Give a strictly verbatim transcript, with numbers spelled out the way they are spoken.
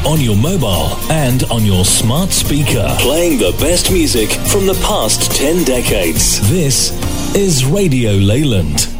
on your mobile, and on your smart speaker. Playing the best music from the past ten decades. This is Radio Leyland.